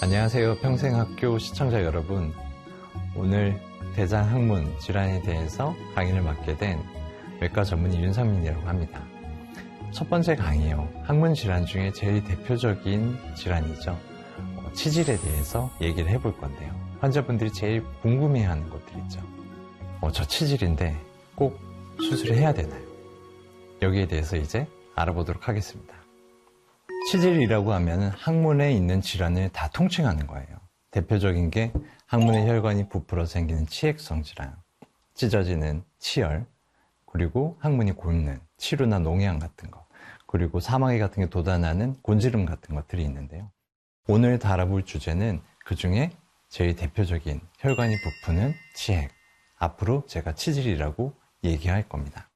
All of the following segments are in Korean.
안녕하세요. 평생학교 시청자 여러분. 오늘 대장항문 질환에 대해서 강의를 맡게 된 외과 전문의 윤상민이라고 합니다. 첫 번째 강의요. 항문 질환 중에 제일 대표적인 질환이죠. 치질에 대해서 얘기를 해볼 건데요. 환자분들이 제일 궁금해하는 것들 있죠. 저 치질인데 꼭 수술을 해야 되나요? 여기에 대해서 이제 알아보도록 하겠습니다. 치질이라고 하면 항문에 있는 질환을 다 통칭하는 거예요. 대표적인 게 항문의 혈관이 부풀어 생기는 치액성 질환, 찢어지는 치열, 그리고 항문이 곪는 치루나 농해암 같은 거, 그리고 사마귀 같은 게 돋아나는 곤지름 같은 것들이 있는데요. 오늘 다뤄볼 주제는 그 중에 제일 대표적인 혈관이 부푸는 치액, 앞으로 제가 치질이라고 얘기할 겁니다.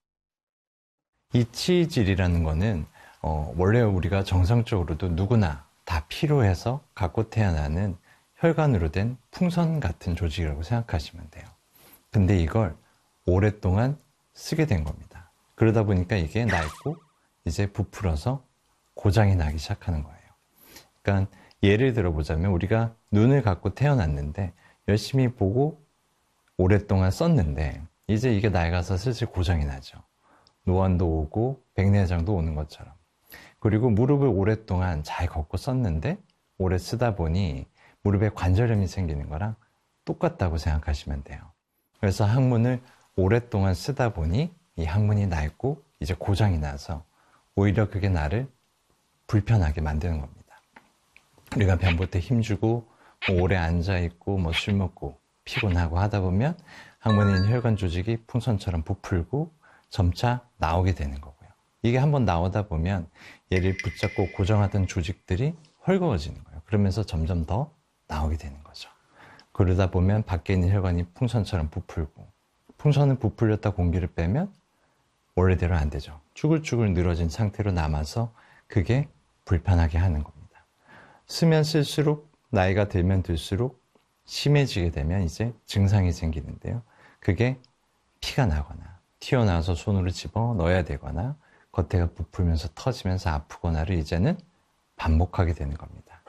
이 치질이라는 거는 원래 우리가 정상적으로도 누구나 다 필요해서 갖고 태어나는 혈관으로 된 풍선 같은 조직이라고 생각하시면 돼요. 근데 이걸 오랫동안 쓰게 된 겁니다. 그러다 보니까 이게 낡고 이제 부풀어서 고장이 나기 시작하는 거예요. 그러니까 예를 들어보자면 우리가 눈을 갖고 태어났는데 열심히 보고 오랫동안 썼는데 이제 이게 낡아서 슬슬 고장이 나죠. 노안도 오고 백내장도 오는 것처럼. 그리고 무릎을 오랫동안 잘 걷고 썼는데 오래 쓰다 보니 무릎에 관절염이 생기는 거랑 똑같다고 생각하시면 돼요. 그래서 항문을 오랫동안 쓰다 보니 이 항문이 낡고 이제 고장이 나서 오히려 그게 나를 불편하게 만드는 겁니다. 우리가 변볼 때 힘주고 오래 앉아있고 술 먹고 피곤하고 하다 보면 항문에 있는 혈관 조직이 풍선처럼 부풀고 점차 나오게 되는 거고요. 이게 한번 나오다 보면 얘를 붙잡고 고정하던 조직들이 헐거워지는 거예요. 그러면서 점점 더 나오게 되는 거죠. 그러다 보면 밖에 있는 혈관이 풍선처럼 부풀고, 풍선은 부풀렸다 공기를 빼면 원래대로 안 되죠. 쭈글쭈글 늘어진 상태로 남아서 그게 불편하게 하는 겁니다. 쓰면 쓸수록, 나이가 들면 들수록 심해지게 되면 이제 증상이 생기는데요. 그게 피가 나거나 튀어나와서 손으로 집어 넣어야 되거나 겉에가 부풀면서 터지면서 아프거나를 이제는 반복하게 되는 겁니다.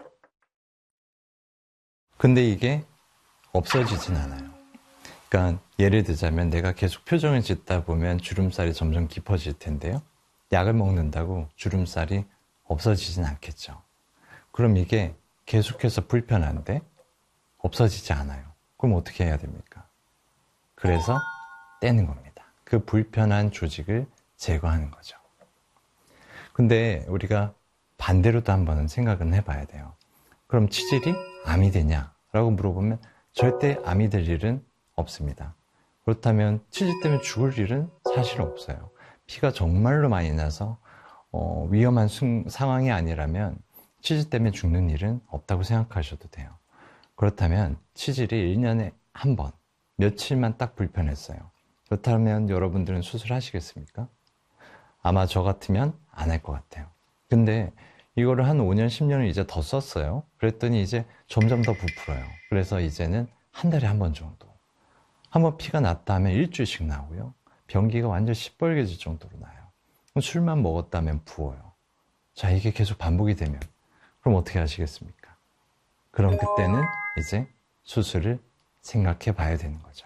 근데 이게 없어지진 않아요. 그러니까 예를 들자면 내가 계속 표정을 짓다 보면 주름살이 점점 깊어질 텐데요. 약을 먹는다고 주름살이 없어지진 않겠죠. 그럼 이게 계속해서 불편한데 없어지지 않아요. 그럼 어떻게 해야 됩니까? 그래서 떼는 겁니다. 그 불편한 조직을 제거하는 거죠. 근데 우리가 반대로도 한번 생각은 해봐야 돼요. 그럼 치질이 암이 되냐라고 물어보면 절대 암이 될 일은 없습니다. 그렇다면 치질 때문에 죽을 일은 사실 없어요. 피가 정말로 많이 나서 위험한 상황이 아니라면 치질 때문에 죽는 일은 없다고 생각하셔도 돼요. 그렇다면 치질이 1년에 한 번, 며칠만 딱 불편했어요. 그렇다면 여러분들은 수술하시겠습니까? 아마 저 같으면 안 할 것 같아요. 근데 이거를 한 5년, 10년을 이제 더 썼어요. 그랬더니 이제 점점 더 부풀어요. 그래서 이제는 한 달에 한 번 정도. 한번 피가 났다 하면 일주일씩 나오고요. 변기가 완전 시뻘개질 정도로 나요. 술만 먹었다면 부어요. 자, 이게 계속 반복이 되면 그럼 어떻게 하시겠습니까? 그럼 그때는 이제 수술을 생각해 봐야 되는 거죠.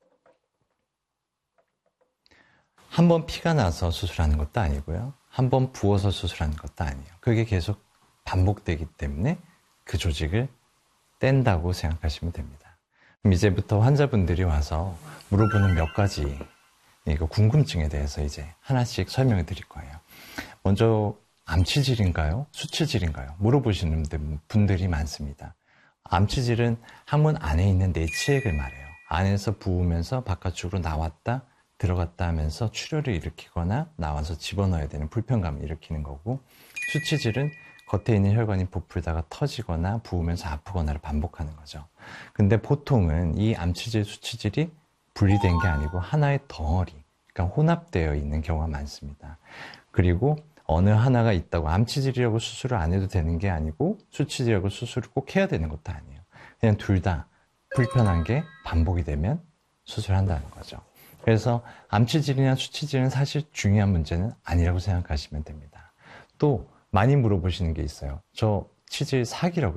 한번 피가 나서 수술하는 것도 아니고요. 한번 부어서 수술하는 것도 아니에요. 그게 계속 반복되기 때문에 그 조직을 뗀다고 생각하시면 됩니다. 그럼 이제부터 환자분들이 와서 물어보는 몇 가지 궁금증에 대해서 이제 하나씩 설명을 드릴 거예요. 먼저 암치질인가요? 수치질인가요? 물어보시는 분들이 많습니다. 암치질은 항문 안에 있는 내치액을 말해요. 안에서 부으면서 바깥쪽으로 나왔다 들어갔다 하면서 출혈을 일으키거나 나와서 집어넣어야 되는 불편감을 일으키는 거고, 수치질은 겉에 있는 혈관이 부풀다가 터지거나 부으면서 아프거나를 반복하는 거죠. 근데 보통은 이 암치질, 수치질이 분리된 게 아니고 하나의 덩어리, 그러니까 혼합되어 있는 경우가 많습니다. 그리고 어느 하나가 있다고 암치질이라고 수술을 안 해도 되는 게 아니고 수치질이라고 수술을 꼭 해야 되는 것도 아니에요. 그냥 둘 다 불편한 게 반복이 되면 수술한다는 거죠. 그래서 암치질이나 수치질은 사실 중요한 문제는 아니라고 생각하시면 됩니다. 또 많이 물어보시는 게 있어요. 저 치질 사기라고